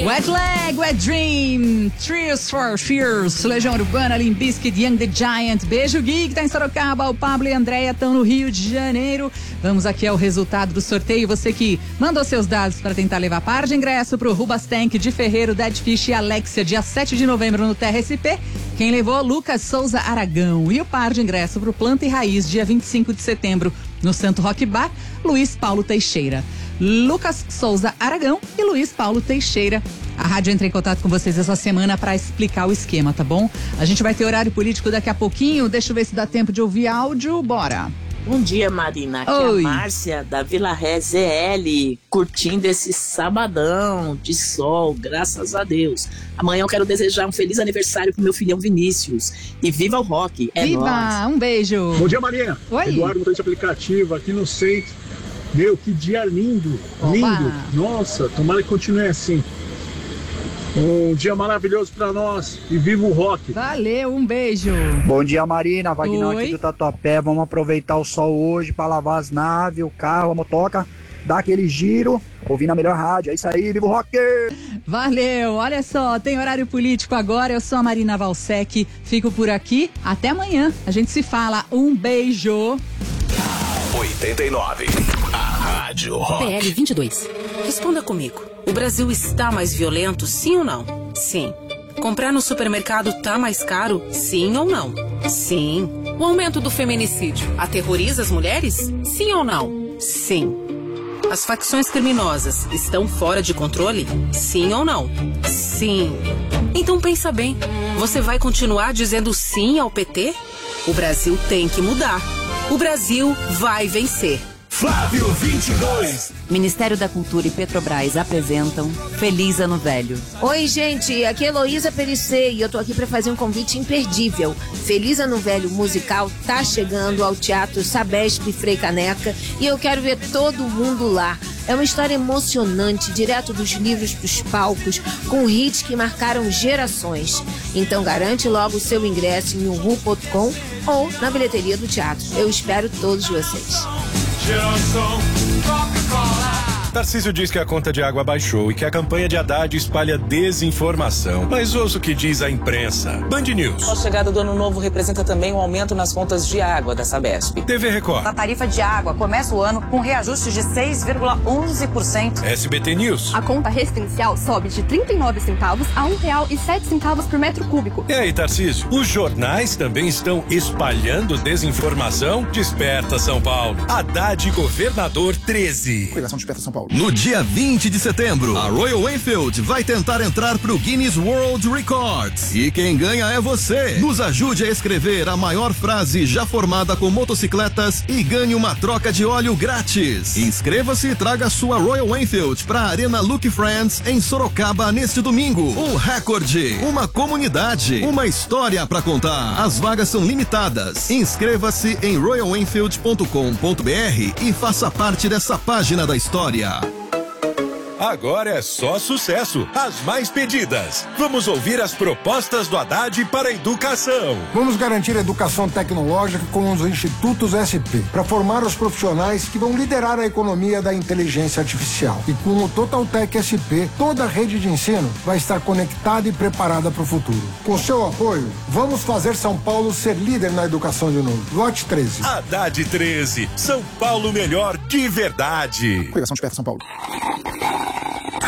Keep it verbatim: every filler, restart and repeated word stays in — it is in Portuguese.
Wet Leg, Wet Dream, Tears for Fears, Legião Urbana, Limp Bizkit, Young the Giant. Beijo, Gui, que tá em Sorocaba. O Pablo e a Andréia estão no Rio de Janeiro. Vamos aqui ao resultado do sorteio. Você que mandou seus dados para tentar levar par de ingresso pro Rubastank de Ferreiro, Dead Fish e Alexia, dia sete de novembro no Terra S P. Quem levou? Lucas Souza Aragão. E o par de ingresso pro Planta e Raiz, dia vinte e cinco de setembro, no Santo Rock Bar, Luiz Paulo Teixeira. Lucas Souza Aragão e Luiz Paulo Teixeira. A rádio entra em contato com vocês essa semana para explicar o esquema, tá bom? A gente vai ter horário político daqui a pouquinho. Deixa eu ver se dá tempo de ouvir áudio. Bora! Bom dia, Marina. Aqui Oi. é a Márcia da Vila Ré Z L, curtindo esse sabadão de sol, graças a Deus. Amanhã eu quero desejar um feliz aniversário pro meu filhão Vinícius. E viva o rock, é Viva! nóis. Um beijo! Bom dia, Marina. Oi. Eduardo, motorista aplicativo aqui no centro. Meu, que dia lindo, Opa. lindo. Nossa, tomara que continue assim. Um dia maravilhoso pra nós e viva o rock. Valeu, um beijo! Bom dia, Marina. Vagnão Oi. aqui do Tatuapé. Vamos aproveitar o sol hoje para lavar as naves, o carro, a motoca, dar aquele giro, ouvindo a melhor rádio. É isso aí, viva o rock! Valeu! Olha só, tem horário político agora. Eu sou a Marina Valsec. Fico por aqui. Até amanhã. A gente se fala. Um beijo! oitenta e nove. A Rádio Rock. P L vinte e dois. Responda comigo. O Brasil está mais violento, sim ou não? Sim. Comprar no supermercado tá mais caro, sim ou não? Sim. O aumento do feminicídio aterroriza as mulheres? Sim ou não? Sim. As facções criminosas estão fora de controle? Sim ou não? Sim. Então pensa bem. Você vai continuar dizendo sim ao P T? O Brasil tem que mudar. O Brasil vai vencer. Flávio vinte e dois. Ministério da Cultura e Petrobras apresentam Feliz Ano Velho. Oi, gente, aqui é Heloísa Perissé e eu tô aqui para fazer um convite imperdível. Feliz Ano Velho musical tá chegando ao Teatro Sabesp Frei Caneca e eu quero ver todo mundo lá. É uma história emocionante, direto dos livros pros palcos, com hits que marcaram gerações. Então garante logo o seu ingresso em uhu ponto com ou na bilheteria do teatro. Eu espero todos vocês. Tarcísio diz que a conta de água baixou e que a campanha de Haddad espalha desinformação. Mas ouça o que diz a imprensa. Band News. A chegada do ano novo representa também um aumento nas contas de água da Sabesp. T V Record. A tarifa de água começa o ano com reajuste de seis vírgula onze por cento. S B T News. A conta residencial sobe de trinta e nove centavos a um real e sete centavos por metro cúbico. E aí, Tarcísio? Os jornais também estão espalhando desinformação? Desperta, São Paulo. Haddad Governador treze. Cuidação Desperta São Paulo. No dia vinte de setembro, a Royal Enfield vai tentar entrar pro Guinness World Records. E quem ganha é você. Nos ajude a escrever a maior frase já formada com motocicletas e ganhe uma troca de óleo grátis. Inscreva-se e traga sua Royal Enfield pra Arena Look Friends em Sorocaba neste domingo. Um recorde, uma comunidade, uma história pra contar. As vagas são limitadas. Inscreva-se em royal enfield ponto com ponto b r e faça parte dessa página da história. Agora é só sucesso. As mais pedidas. Vamos ouvir as propostas do Haddad para a educação. Vamos garantir a educação tecnológica com os institutos S P, para formar os profissionais que vão liderar a economia da inteligência artificial. E com o Totaltec S P, toda a rede de ensino vai estar conectada e preparada para o futuro. Com seu apoio, vamos fazer São Paulo ser líder na educação de novo. Lote treze. Haddad treze. São Paulo melhor de verdade. Cuidação Desperta São Paulo.